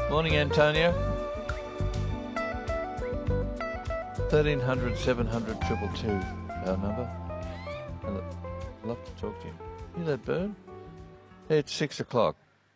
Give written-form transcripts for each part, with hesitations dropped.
Morning, Antonio. 1300 700 222, our number. I'd love to talk to you. Hear that bird? It's 6 o'clock.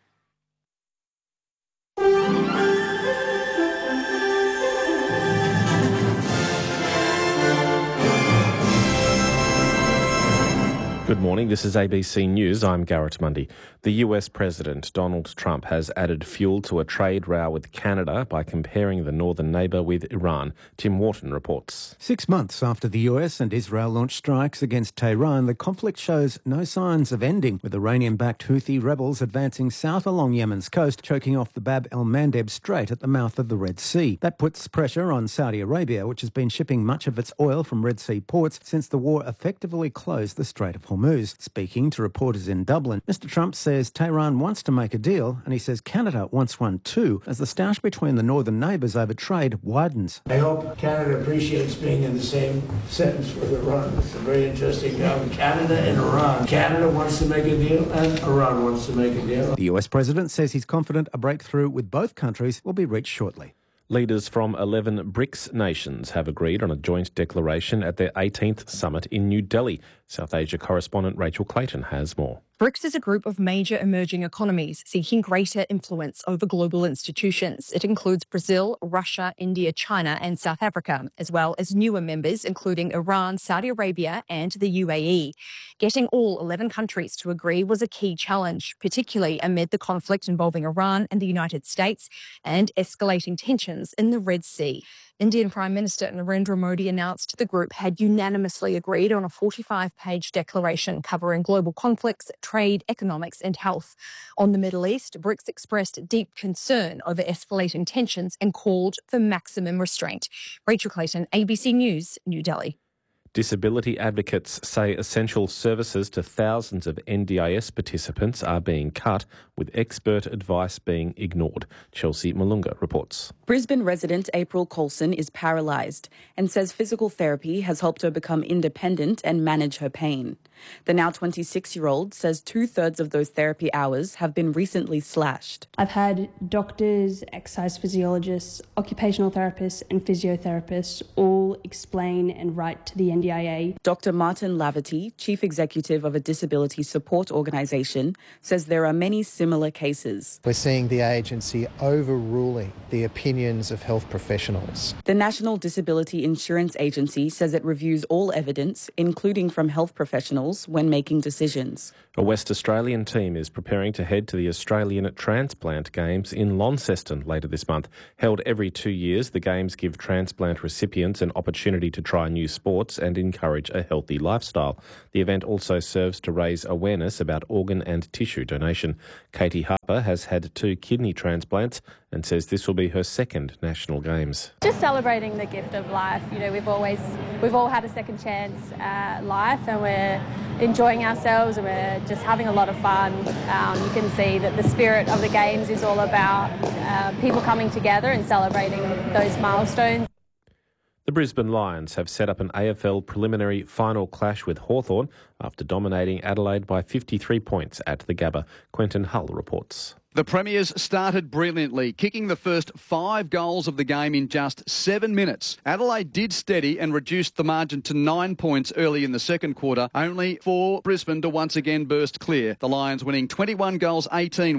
Good morning, this is ABC News. I'm Garrett Mundy. The US President Donald Trump has added fuel to a trade row with Canada by comparing the northern neighbour with Iran. Tim Wharton reports. 6 months after the US and Israel launched strikes against Tehran, the conflict shows no signs of ending, with Iranian-backed Houthi rebels advancing south along Yemen's coast, choking off the Bab el-Mandeb Strait at the mouth of the Red Sea. That puts pressure on Saudi Arabia, which has been shipping much of its oil from Red Sea ports since the war effectively closed the Strait of Hormuz. Speaking to reporters in Dublin, Mr Trump says Tehran wants to make a deal, and he says Canada wants one too, as the stoush between the northern neighbours over trade widens. I hope Canada appreciates being in the same sentence with Iran. It's a very interesting deal. Canada and Iran. Canada wants to make a deal, and Iran wants to make a deal. The US President says he's confident a breakthrough with both countries will be reached shortly. Leaders from 11 BRICS nations have agreed on a joint declaration at their 18th summit in New Delhi. South Asia correspondent Rachel Clayton has more. BRICS is a group of major emerging economies seeking greater influence over global institutions. It includes Brazil, Russia, India, China and South Africa, as well as newer members including Iran, Saudi Arabia and the UAE. Getting all 11 countries to agree was a key challenge, particularly amid the conflict involving Iran and the United States and escalating tensions in the Red Sea. Indian Prime Minister Narendra Modi announced the group had unanimously agreed on a 45-page declaration covering global conflicts, trade, economics and health. On the Middle East, BRICS expressed deep concern over escalating tensions and called for maximum restraint. Rachel Clayton, ABC News, New Delhi. Disability advocates say essential services to thousands of NDIS participants are being cut, with expert advice being ignored. Chelsea Malunga reports. Brisbane resident April Coulson is paralysed and says physical therapy has helped her become independent and manage her pain. The now 26-year-old says 2/3 of those therapy hours have been recently slashed. I've had doctors, exercise physiologists, occupational therapists and physiotherapists all explain and write to the NDIA. Dr. Martin Laverty, chief executive of a disability support organisation, says there are many similar cases. We're seeing the agency overruling the opinions of health professionals. The National Disability Insurance Agency says it reviews all evidence, including from health professionals, when making decisions. A West Australian team is preparing to head to the Australian Transplant Games in Launceston later this month. Held every 2 years, the Games give transplant recipients an opportunity to try new sports and encourage a healthy lifestyle. The event also serves to raise awareness about organ and tissue donation. Katie Harper has had 2 kidney transplants and says this will be her second National Games. Just celebrating the gift of life. You know, we've all had a second chance at life, and we're enjoying ourselves and we're just having a lot of fun. You can see that the spirit of the Games is all about people coming together and celebrating those milestones. The Brisbane Lions have set up an AFL preliminary final clash with Hawthorn after dominating Adelaide by 53 points at the Gabba. Quentin Hull reports. The Premiers started brilliantly, kicking the first 5 goals of the game in just 7 minutes. Adelaide did steady and reduced the margin to 9 points early in the second quarter, only for Brisbane to once again burst clear. The Lions winning 21 goals, 18,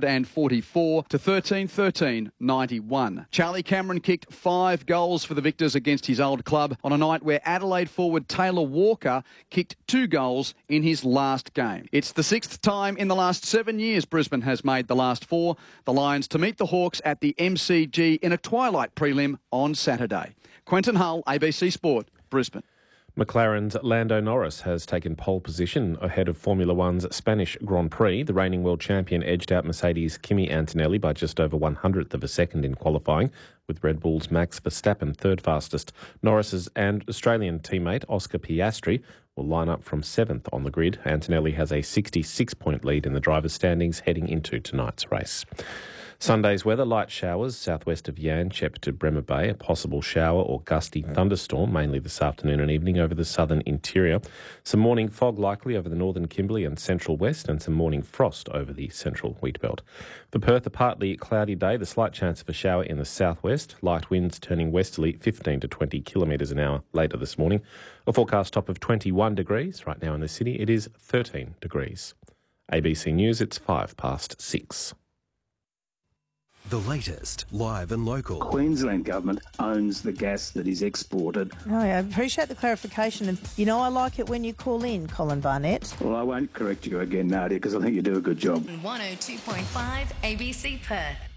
144 to 13, 91. Charlie Cameron kicked 5 goals for the victors against his old club on a night where Adelaide forward Taylor Walker kicked 2 goals in his last game. It's the 6th time in the last 7 years Brisbane has made the last 4. The Lions to meet the Hawks at the MCG in a twilight prelim on Saturday. Quentin Hull, ABC Sport, Brisbane. McLaren's Lando Norris has taken pole position ahead of Formula One's Spanish Grand Prix. The reigning world champion edged out Mercedes' Kimi Antonelli by just over 100th of a second in qualifying, with Red Bull's Max Verstappen third fastest. Norris's and Australian teammate Oscar Piastri will line up from 7th on the grid. Antonelli has a 66-point lead in the drivers' standings heading into tonight's race. Sunday's weather, light showers southwest of Yanchep to Bremer Bay, a possible shower or gusty thunderstorm, mainly this afternoon and evening over the southern interior. Some morning fog likely over the northern Kimberley and central west, and some morning frost over the central wheatbelt. For Perth, a partly cloudy day, the slight chance of a shower in the southwest, light winds turning westerly 15 to 20 kilometres an hour later this morning. A forecast top of 21 degrees. Right now in the city it is 13 degrees. ABC News, it's 6:05. The latest, live and local. Queensland Government owns the gas that is exported. Oh, I appreciate the clarification. And, I like it when you call in, Colin Barnett. Well, I won't correct you again, Nadia, because I think you do a good job. 102.5 ABC Perth.